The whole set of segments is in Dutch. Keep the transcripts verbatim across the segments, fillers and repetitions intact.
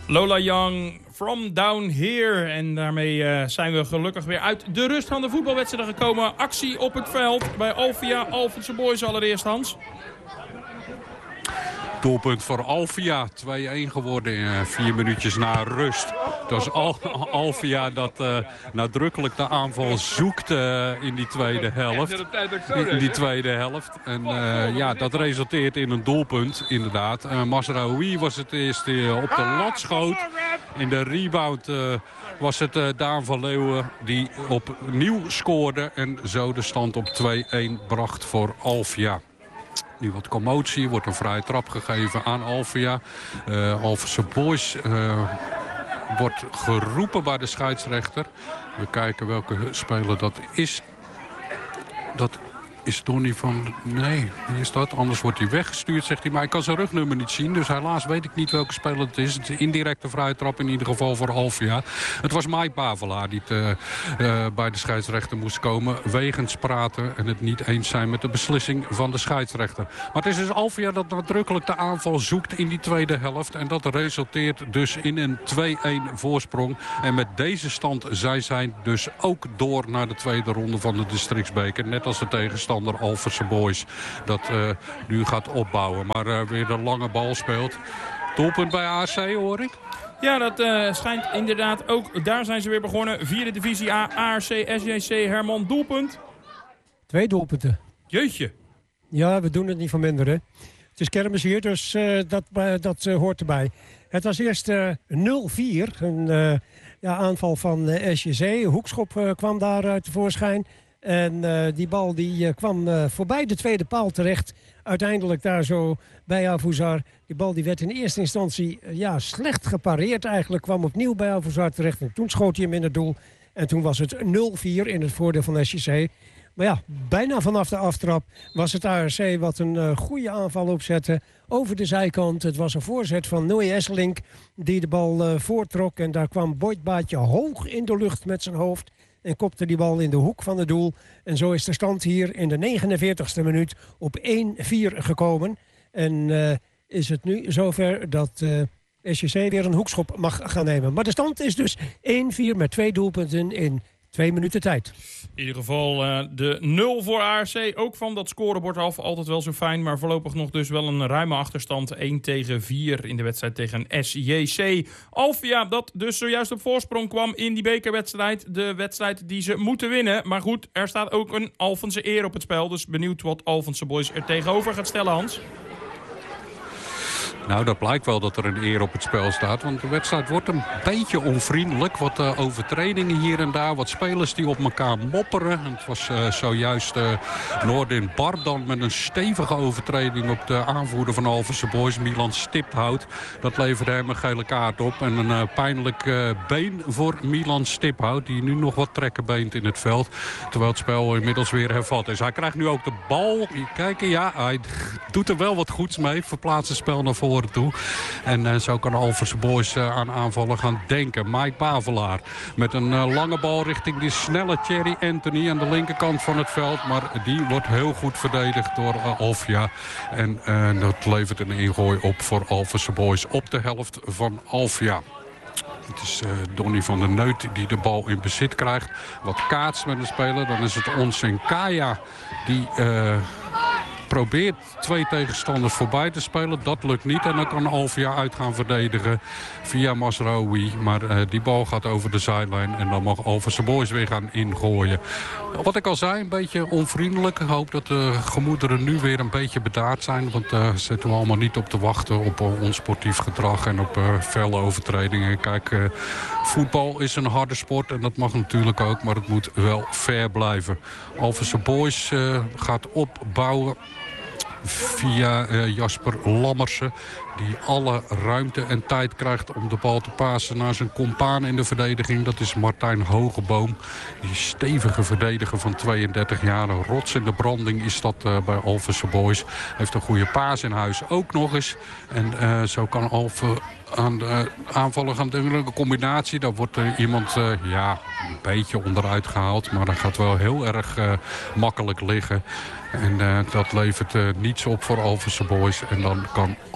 Lola Young, From Down Here. En daarmee uh, zijn we gelukkig weer uit de rust van de voetbalwedstrijden gekomen. Actie op het veld bij Alvia. Alphense Boys allereerst, Hans. Doelpunt voor Alvia. twee-een geworden in vier minuutjes na rust. Het was Al Alvia dat uh, nadrukkelijk de aanval zoekt uh, in die tweede helft. In die tweede helft. En uh, ja, dat resulteert in een doelpunt, inderdaad. Uh, Masraoui was het eerst uh, op de lat schoot. In de rebound uh, was het uh, Daan van Leeuwen die opnieuw scoorde. En zo de stand op twee-een bracht voor Alvia. Nu wat commotie, wordt een vrije trap gegeven aan Alvia. Uh, Alphense Boys uh, wordt geroepen bij de scheidsrechter. We kijken welke speler dat is. Dat is Donny van... Nee, wie is dat? Anders wordt hij weggestuurd, zegt hij. Maar ik kan zijn rugnummer niet zien. Dus helaas weet ik niet welke speler het is. Het is een indirecte vrije trap in ieder geval voor Alvia. Het was Mike Bavelaar die te, uh, bij de scheidsrechter moest komen. Wegens praten en het niet eens zijn met de beslissing van de scheidsrechter. Maar het is dus Alvia dat nadrukkelijk de aanval zoekt in die tweede helft. En dat resulteert dus in een twee-een voorsprong. En met deze stand zijn zij dus ook door naar de tweede ronde van de districtsbeker. Net als de tegenstander. Alphense Boys dat uh, nu gaat opbouwen. Maar uh, weer de lange bal speelt. Doelpunt bij A C, hoor ik. Ja, dat uh, schijnt inderdaad ook. Daar zijn ze weer begonnen. Vierde divisie A, A R C, S J C, Herman. Doelpunt? Twee doelpunten. Jeetje. Ja, we doen het niet van minder, hè. Het is kermis hier, dus uh, dat, uh, dat uh, hoort erbij. Het was eerst uh, nul vier. Een uh, ja, aanval van uh, S J C. Hoekschop uh, kwam daar uh, tevoorschijn. En uh, die bal die uh, kwam uh, voorbij de tweede paal terecht. Uiteindelijk daar zo bij Avouzar. Die bal die werd in eerste instantie uh, ja, slecht gepareerd eigenlijk. Kwam opnieuw bij Avouzar terecht. En toen schoot hij hem in het doel. En toen was het nul vier in het voordeel van S J C. Maar ja, bijna vanaf de aftrap was het A R C wat een uh, goede aanval opzette. Over de zijkant. Het was een voorzet van Noé Esselink die de bal uh, voortrok. En daar kwam Boyd Baatje hoog in de lucht met zijn hoofd. En kopte die bal in de hoek van het doel. En zo is de stand hier in de negenenveertigste minuut op één vier gekomen. En uh, is het nu zover dat uh, S J C weer een hoekschop mag gaan nemen. Maar de stand is dus één vier met twee doelpunten in twee minuten tijd. In ieder geval uh, de nul voor A R C. Ook van dat scorebord af. Altijd wel zo fijn. Maar voorlopig nog dus wel een ruime achterstand. één tegen vier in de wedstrijd tegen S J C. Alvia dat dus zojuist op voorsprong kwam in die bekerwedstrijd. De wedstrijd die ze moeten winnen. Maar goed, er staat ook een Alphense eer op het spel. Dus benieuwd wat Alphense Boys er tegenover gaat stellen, Hans. Nou, dat blijkt wel dat er een eer op het spel staat. Want de wedstrijd wordt een beetje onvriendelijk. Wat uh, overtredingen hier en daar. Wat spelers die op elkaar mopperen. Het was uh, zojuist uh, Noordin Bardan met een stevige overtreding op de aanvoerder van Alphense Boys. Milan Stiphout. Dat leverde hem een gele kaart op. En een uh, pijnlijk uh, been voor Milan Stiphout. Die nu nog wat trekken beent in het veld. Terwijl het spel inmiddels weer hervat is. Hij krijgt nu ook de bal. Kijken, ja, hij doet er wel wat goeds mee. Verplaatst het spel naar voren toe. En uh, zo kan Alphense Boys uh, aan aanvallen gaan denken. Mike Bavelaar met een uh, lange bal richting die snelle Thierry Anthony aan de linkerkant van het veld. Maar die wordt heel goed verdedigd door uh, Alvia. En uh, dat levert een ingooi op voor Alphense Boys op de helft van Alvia. Het is uh, Donny van der Neut die de bal in bezit krijgt. Wat kaatst met een speler. Dan is het Onsenkaya die... Uh, probeert twee tegenstanders voorbij te spelen. Dat lukt niet en dan kan Alvia uit gaan verdedigen via Masraoui. Maar uh, die bal gaat over de zijlijn en dan mag Alphense Boys weer gaan ingooien. Wat ik al zei, een beetje onvriendelijk. Ik hoop dat de gemoederen nu weer een beetje bedaard zijn. Want daar uh, zitten we allemaal niet op te wachten op uh, onsportief gedrag en op uh, felle overtredingen. Kijk, uh, voetbal is een harde sport en dat mag natuurlijk ook. Maar het moet wel fair blijven. Alphense Boys uh, gaat opbouwen via uh, Jasper Lammersen. Die alle ruimte en tijd krijgt om de bal te pasen naar zijn compaan in de verdediging. Dat is Martijn Hogeboom. Die stevige verdediger van tweeëndertig jaar. Een rots in de branding is dat uh, bij Alphense Boys. Heeft een goede paas in huis ook nog eens. En uh, zo kan Alphen aan de aanvallen gaan doen. Een combinatie, daar wordt uh, iemand uh, ja, een beetje onderuit gehaald. Maar dat gaat wel heel erg uh, makkelijk liggen. En uh, dat levert uh, niets op voor Alphense Boys. En dan kan Alvia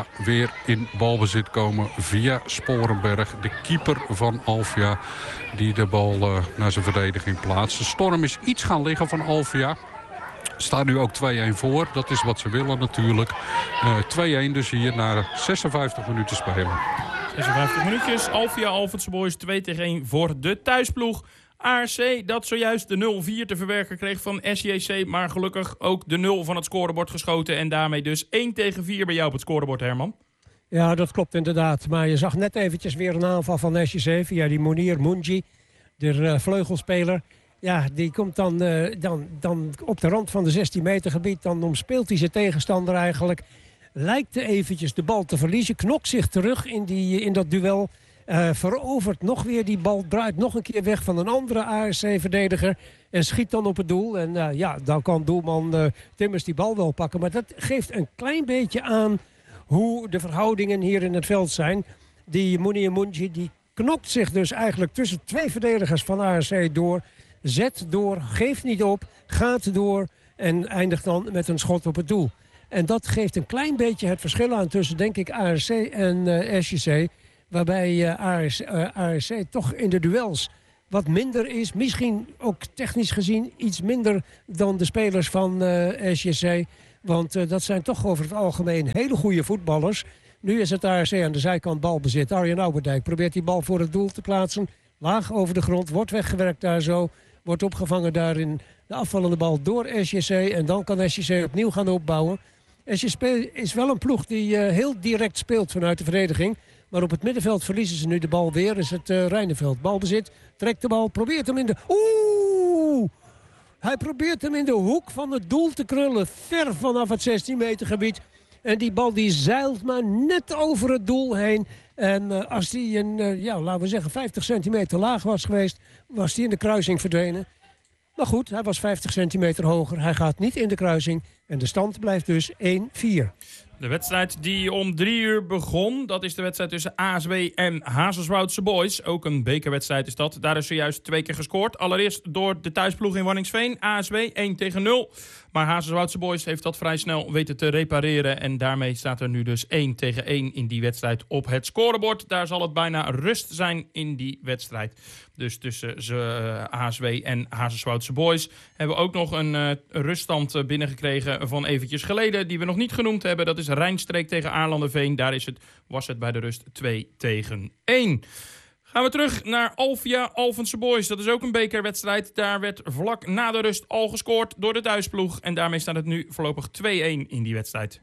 weer in balbezit komen via Sporenberg. De keeper van Alvia die de bal uh, naar zijn verdediging plaatst. De storm is iets gaan liggen van Alvia. Staat nu ook twee-een voor. Dat is wat ze willen natuurlijk. Uh, twee-een dus hier na zesenvijftig minuten spelen. zesenvijftig minuutjes. Alvia Alphense Boys twee tegen één voor de thuisploeg. A R C dat zojuist de nul vier te verwerken kreeg van S J C. Maar gelukkig ook de nul van het scorebord geschoten. En daarmee dus één tegen vier bij jou op het scorebord, Herman. Ja, dat klopt inderdaad. Maar je zag net eventjes weer een aanval van S J C via die Monir Munji, de uh, vleugelspeler. Ja, die komt dan, uh, dan, dan op de rand van de zestien meter gebied. Dan omspeelt hij zijn tegenstander eigenlijk. Lijkt eventjes de bal te verliezen. Knokt zich terug in, die, in dat duel. Uh, verovert nog weer die bal. Draait nog een keer weg van een andere A R C-verdediger. En schiet dan op het doel. En uh, ja, dan kan doelman uh, Timmers die bal wel pakken. Maar dat geeft een klein beetje aan hoe de verhoudingen hier in het veld zijn. Die Mounir Munji die knokt zich dus eigenlijk tussen twee verdedigers van A R C door. Zet door, geeft niet op, gaat door en eindigt dan met een schot op het doel. En dat geeft een klein beetje het verschil aan tussen, denk ik, A R C en uh, S J C. Waarbij uh, A R C, uh, A R C toch in de duels wat minder is. Misschien ook technisch gezien iets minder dan de spelers van uh, S J C. Want uh, dat zijn toch over het algemeen hele goede voetballers. Nu is het A R C aan de zijkant balbezit. Arjen Ouderdijk probeert die bal voor het doel te plaatsen. Laag over de grond, wordt weggewerkt daar zo. Wordt opgevangen daar in de afvallende bal door S J C. En dan kan S J C opnieuw gaan opbouwen. S J C is wel een ploeg die uh, heel direct speelt vanuit de verdediging. Maar op het middenveld verliezen ze nu de bal weer. Is het uh, Rijneveld. Balbezit, trekt de bal, probeert hem in de... Oeh! Hij probeert hem in de hoek van het doel te krullen. Ver vanaf het zestien meter gebied. En die bal die zeilt maar net over het doel heen. En uh, als die een, uh, ja, laten we zeggen, vijftig centimeter laag was geweest, was die in de kruising verdwenen. Maar goed, hij was vijftig centimeter hoger. Hij gaat niet in de kruising. En de stand blijft dus één vier. De wedstrijd die om drie uur begon, dat is de wedstrijd tussen A S W en Hazerswoudse Boys. Ook een bekerwedstrijd is dat. Daar is zojuist twee keer gescoord. Allereerst door de thuisploeg in Waddinxveen. A S W één tegen nul. Maar Hazerswoudse Boys heeft dat vrij snel weten te repareren. En daarmee staat er nu dus één tegen één in die wedstrijd op het scorebord. Daar zal het bijna rust zijn in die wedstrijd. Dus tussen uh, A S W en Hazerswoudse Boys hebben we ook nog een uh, ruststand uh, binnengekregen van eventjes geleden. Die we nog niet genoemd hebben. Dat is Rijnstreek tegen Aarlanderveen. Daar is het, was het bij de rust twee tegen één. Gaan we terug naar Alvia Alphense Boys. Dat is ook een bekerwedstrijd. Daar werd vlak na de rust al gescoord door de thuisploeg. En daarmee staat het nu voorlopig twee één in die wedstrijd.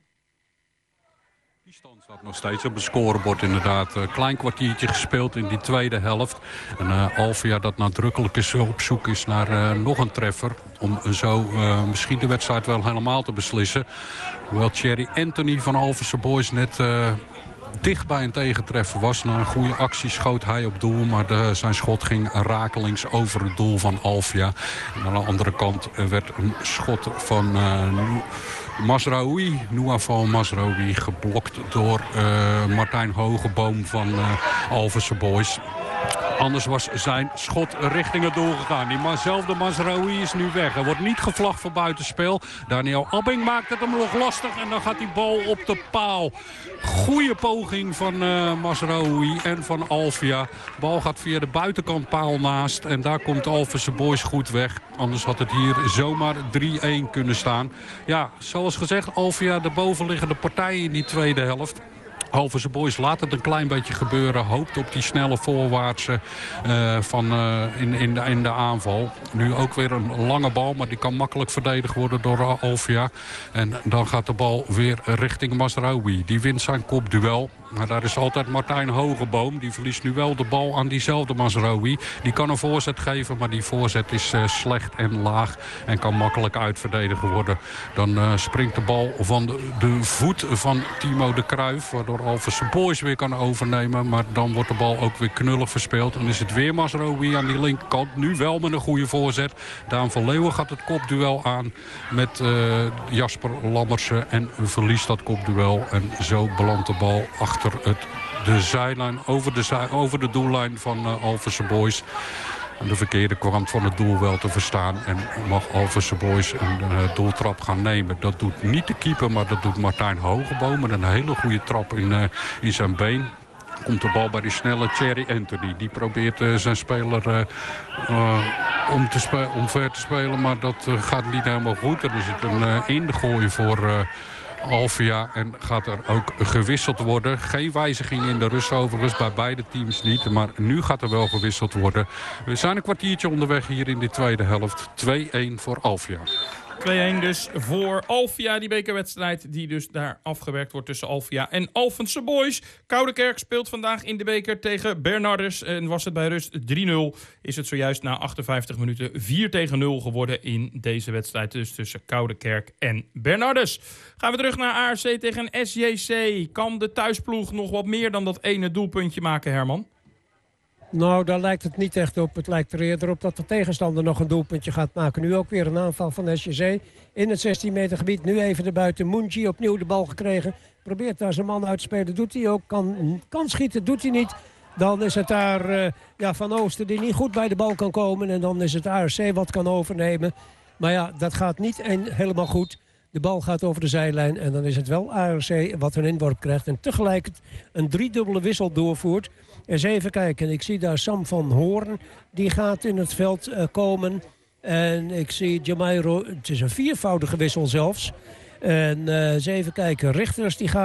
Die stand staat nog steeds op het scorebord inderdaad. Een klein kwartiertje gespeeld in die tweede helft. En uh, Alvia dat nadrukkelijk is op zoek is naar uh, nog een treffer. Om zo uh, misschien de wedstrijd wel helemaal te beslissen. Hoewel Thierry Anthony van Alphense Boys net... Uh, dicht bij een tegentreffer was. Na een goede actie schoot hij op doel. Maar de, zijn schot ging rakelings over het doel van Alvia. En aan de andere kant werd een schot van uh, Mazraoui, Nouafal Mazraoui, geblokt door uh, Martijn Hogeboom van uh, Alphense Boys. Anders was zijn schot richting het doel gegaan. Diezelfde Mazraoui is nu weg. Er wordt niet gevlagd voor buitenspel. Daniel Abbing maakt het hem nog lastig. En dan gaat die bal op de paal. Goeie poging van uh, Mazraoui en van Alvia. De bal gaat via de buitenkantpaal naast. En daar komt Alphense Boys goed weg. Anders had het hier zomaar drie één kunnen staan. Ja, zoals gezegd, Alvia de bovenliggende partij in die tweede helft. Alphense Boys laat het een klein beetje gebeuren. Hoopt op die snelle voorwaartse uh, van, uh, in, in, de, in de aanval. Nu ook weer een lange bal. Maar die kan makkelijk verdedigd worden door Alvia. En dan gaat de bal weer richting Mazraoui. Die wint zijn kopduel. Maar daar is altijd Martijn Hogeboom. Die verliest nu wel de bal aan diezelfde Mazraoui. Die kan een voorzet geven. Maar die voorzet is uh, slecht en laag. En kan makkelijk uitverdedigd worden. Dan uh, springt de bal van de, de voet van Timo de Cruijff. Waardoor Alphense Boys weer kan overnemen. Maar dan wordt de bal ook weer knullig verspeeld. Dan is het weer Mazraoui aan die linkerkant. Nu wel met een goede voorzet. Daan van Leeuwen gaat het kopduel aan met uh, Jasper Lammersen. En verliest dat kopduel. En zo belandt de bal achter het, de zijlijn, over de, zij, over de doellijn van uh, Alphense Boys. aan de verkeerde kant van het doel wel te verstaan. En mag Alphense Boys een uh, doeltrap gaan nemen. Dat doet niet de keeper, maar dat doet Martijn Hogeboom. Met een hele goede trap in, uh, in zijn been. Komt de bal bij die snelle Thierry Anthony. Die probeert uh, zijn speler uh, uh, om, te spe- om ver te spelen. Maar dat uh, gaat niet helemaal goed. Er zit een uh, ingooi voor uh, Alvia. En gaat er ook gewisseld worden. Geen wijziging in de rust overigens. Bij beide teams niet. Maar nu gaat er wel gewisseld worden. We zijn een kwartiertje onderweg hier in de tweede helft. twee-een voor Alvia. twee-een dus voor Alvia, die bekerwedstrijd die dus daar afgewerkt wordt tussen Alvia en Alphense Boys. Koudekerk speelt vandaag in de beker tegen Bernardus en was het bij rust drie nul. Is het zojuist na achtenvijftig minuten vier tegen nul geworden in deze wedstrijd dus tussen Koudekerk en Bernardus. Gaan we terug naar A R C tegen S J C. Kan de thuisploeg nog wat meer dan dat ene doelpuntje maken, Herman? Nou, daar lijkt het niet echt op. Het lijkt er eerder op dat de tegenstander nog een doelpuntje gaat maken. Nu ook weer een aanval van S J C in het zestien meter gebied. Nu even erbuiten. Munji opnieuw de bal gekregen. Probeert daar zijn man uit te spelen. Doet hij ook. Kan, kan schieten. Doet hij niet. Dan is het daar uh, ja, Van Oosten die niet goed bij de bal kan komen. En dan is het A R C wat kan overnemen. Maar ja, dat gaat niet een, helemaal goed. De bal gaat over de zijlijn. En dan is het wel A R C wat een inworp krijgt. En tegelijk een driedubbele wissel doorvoert. Eens even kijken. Ik zie daar Sam van Hoorn. Die gaat in het veld uh, komen. En ik zie Jamairo. Het is een viervoudige wissel zelfs. En uh, eens even kijken. Richters die gaat